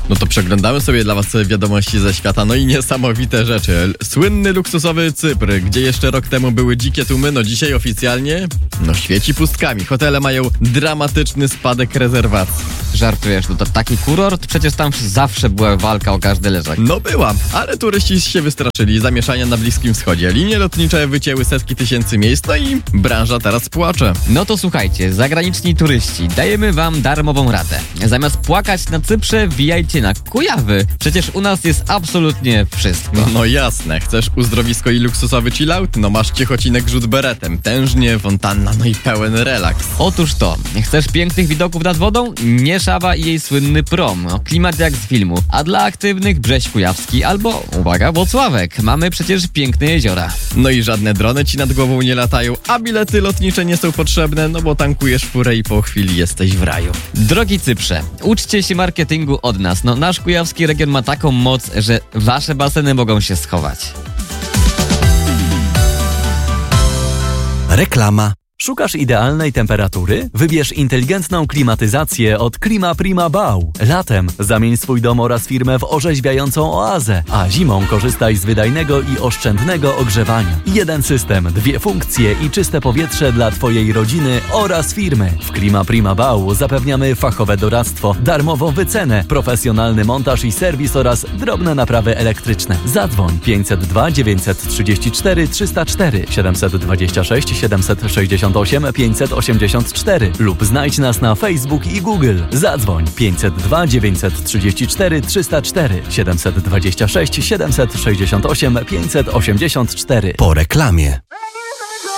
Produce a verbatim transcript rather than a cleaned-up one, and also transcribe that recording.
No to przeglądamy sobie dla was wiadomości ze świata, no i niesamowite rzeczy. Słynny luksusowy Cypr, gdzie jeszcze rok temu były dzikie tłumy, no dzisiaj oficjalnie, no świeci pustkami. Hotele mają dramatyczny spadek rezerwacji. Żartujesz, no to taki kurort? Przecież tam zawsze była walka o każdy leżak. No była, ale turyści się wystraszyli zamieszania na Bliskim Wschodzie. Linie lotnicze wycięły setki tysięcy miejsc, no i branża teraz płacze. No to słuchajcie, zagraniczni turyści, dajemy wam darmową radę. Zamiast płakać na Cyprze, wbijajcie na Kujawy. Przecież u nas jest absolutnie wszystko. No, no jasne, chcesz uzdrowisko i luksusowy chillout? No masz Ciechocinek rzut beretem, tężnie, fontanna, no i pełen relaks. Otóż to, chcesz pięknych widoków nad wodą? Nie Szawa i jej słynny prom. No, klimat jak z filmu. A dla aktywnych Brześć Kujawski albo, uwaga, Włocławek. Mamy przecież piękne jeziora. No i żadne drony ci nad głową nie latają, a bilety lotnicze nie są potrzebne, no bo tankujesz furę i po chwili jesteś w raju. Drogi Cyprze, uczcie się marketingu od nas. No, nasz kujawski region ma taką moc, że wasze baseny mogą się schować. Reklama. Szukasz idealnej temperatury? Wybierz inteligentną klimatyzację od Klima Prima Bau. Latem zamień swój dom oraz firmę w orzeźwiającą oazę, a zimą korzystaj z wydajnego i oszczędnego ogrzewania. Jeden system, dwie funkcje i czyste powietrze dla Twojej rodziny oraz firmy. W Klima Prima Bau zapewniamy fachowe doradztwo, darmową wycenę, profesjonalny montaż i serwis oraz drobne naprawy elektryczne. Zadzwoń pięćset dwa dziewięćset trzydzieści cztery trzysta cztery siedemset dwadzieścia sześć siedemset sześćdziesiąt osiem pięćset osiemdziesiąt cztery lub znajdź nas na Facebook i Google. Zadzwoń pięćset dwa dziewięćset trzydzieści cztery trzysta cztery siedemset dwadzieścia sześć siedemset sześćdziesiąt osiem pięćset osiemdziesiąt cztery. Po reklamie.